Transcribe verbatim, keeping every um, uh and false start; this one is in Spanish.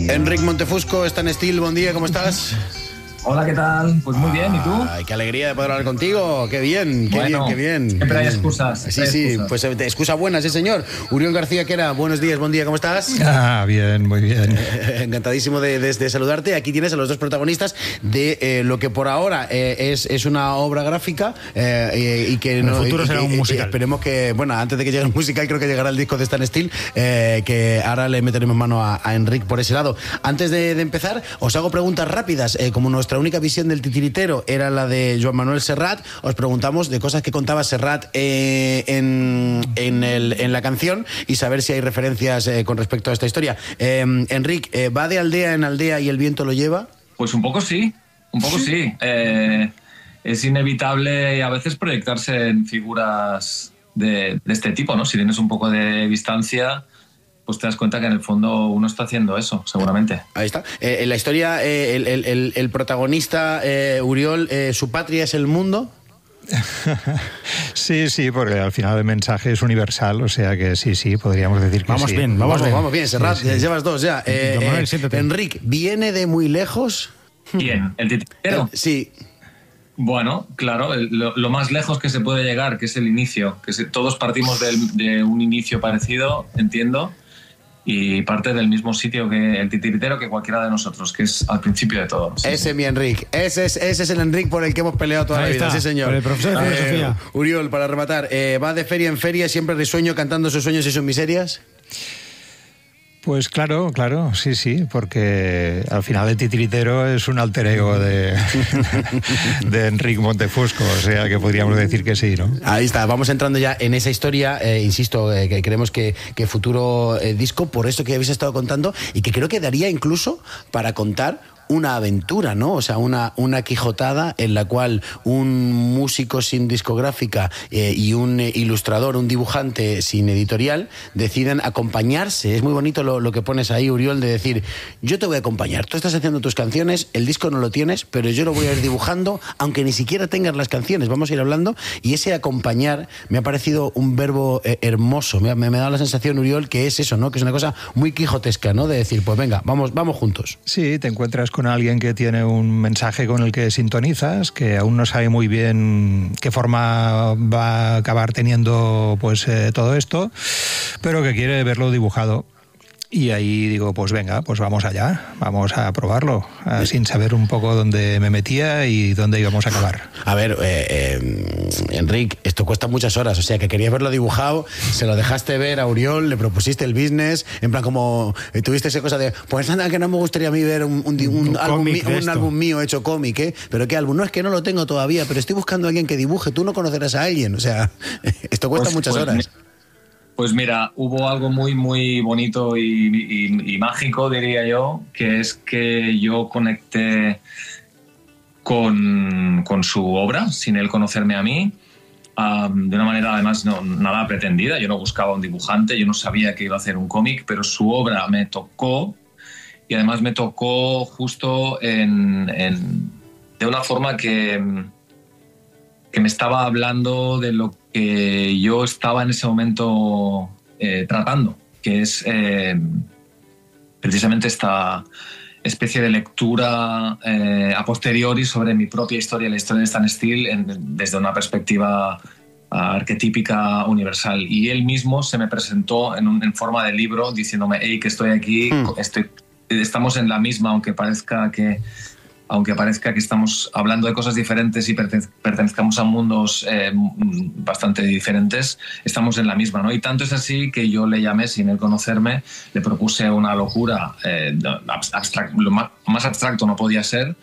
Enric Montefusco, Stan Steel, buen día, ¿cómo estás? Hola, ¿qué tal? Pues muy bien, ¿y tú? Ay, qué alegría de poder hablar contigo, qué bien, qué bueno, bien, qué bien. Siempre hay excusas. Sí, hay sí, excusas. pues excusa buena, sí señor. Uriol García Quera, buenos días, buen día, ¿cómo estás? Ah, bien, muy bien. Eh, encantadísimo de, de, de saludarte. Aquí tienes a los dos protagonistas de eh, lo que por ahora eh, es, es una obra gráfica eh, y que en no, el futuro y, será y, un musical. Y esperemos que, bueno, antes de que llegue el musical, creo que llegará el disco de Stan Steel, eh, que ahora le meteremos mano a, a Enric por ese lado. Antes de, de empezar, os hago preguntas rápidas. Eh, como nuestra única visión del titiritero era la de Joan Manuel Serrat, os preguntamos de cosas que contaba Serrat eh, en, en, el, en la canción y saber si hay referencias eh, con respecto a esta historia. Eh, Enric, eh, ¿va de aldea en aldea y el viento lo lleva? Pues un poco sí, un poco sí. Eh, es inevitable a veces proyectarse en figuras de, de este tipo, ¿no? Si tienes un poco de distancia, pues te das cuenta que en el fondo uno está haciendo eso, seguramente. Ahí está. Eh, en la historia, eh, el, el, el, el protagonista, eh, Uriol, eh, su patria es el mundo. Sí, sí, porque al final el mensaje es universal, o sea que sí, sí, podríamos decir que vamos sí. Bien, vamos, vamos bien, vamos bien, Serrat, sí, sí. Llevas dos ya. Eh, Manuel, eh, Enric, ¿viene de muy lejos? ¿Quién? ¿El titiritero? Eh, sí. Bueno, claro, el, lo, lo más lejos que se puede llegar, que es el inicio, que se, todos partimos del, de un inicio parecido, entiendo, y parte del mismo sitio que el titiritero que cualquiera de nosotros, que es al principio de todo. Sí, ese sí. mi Enric, ese es, ese es el Enric por el que hemos peleado toda Ahí la vida, está, sí señor. por el profesor de filosofía. Eh, Uriol, para rematar, eh, ¿va de feria en feria siempre risueño cantando sus sueños y sus miserias? Pues claro, claro, sí, sí, porque al final el titiritero es un alter ego de, de Enric Montefusco, o sea que podríamos decir que sí, ¿no? Ahí está, vamos entrando ya en esa historia, eh, insisto, eh, que creemos que, que futuro eh, disco, por esto que habéis estado contando, y que creo que daría incluso para contar una aventura, ¿no? O sea, una, una quijotada en la cual un músico sin discográfica eh, y un eh, ilustrador, un dibujante sin editorial, deciden acompañarse. Es muy bonito lo, lo que pones ahí, Uriol, de decir, yo te voy a acompañar, tú estás haciendo tus canciones, el disco no lo tienes, pero yo lo voy a ir dibujando, aunque ni siquiera tengas las canciones, vamos a ir hablando, y ese acompañar me ha parecido un verbo eh, hermoso, me, me, me ha dado la sensación, Uriol, que es eso, ¿no? Que es una cosa muy quijotesca, ¿no? De decir, pues venga, vamos, vamos juntos. Sí, te encuentras con alguien que tiene un mensaje con el que sintonizas, que aún no sabe muy bien qué forma va a acabar teniendo pues eh, todo esto, pero que quiere verlo dibujado. Y ahí digo, pues venga, pues vamos allá, vamos a probarlo, eh, sin saber un poco dónde me metía y dónde íbamos a acabar. A ver, eh, eh, Enric, esto cuesta muchas horas, o sea, que querías verlo dibujado, se lo dejaste ver a Uriol, le propusiste el business, en plan como eh, tuviste esa cosa de, pues nada, que no me gustaría a mí ver un, un, un, un, álbum, mi, un álbum mío hecho cómic, ¿eh? Pero ¿qué álbum? No, es que no lo tengo todavía, pero estoy buscando a alguien que dibuje, tú no conocerás a alguien, o sea, esto cuesta pues, muchas pues, horas. Pues mira, hubo algo muy, muy bonito y, y, y mágico, diría yo, que es que yo conecté con, con su obra, sin él conocerme a mí, um, de una manera además no, nada pretendida. Yo no buscaba un dibujante, yo no sabía que iba a hacer un cómic, pero su obra me tocó y además me tocó justo en, en, de una forma que, que me estaba hablando de lo que yo estaba en ese momento eh, tratando, que es eh, precisamente esta especie de lectura eh, a posteriori sobre mi propia historia, la historia de Stan Steel, en, desde una perspectiva arquetípica universal. Y él mismo se me presentó en, un, en forma de libro diciéndome, hey, que estoy aquí, mm. estoy, estamos en la misma, aunque parezca que aunque parezca que estamos hablando de cosas diferentes y pertenezcamos a mundos eh, bastante diferentes, estamos en la misma, ¿no? Y tanto es así que yo le llamé, sin él conocerme, le propuse una locura, eh, abstract, lo más, más abstracto no podía ser,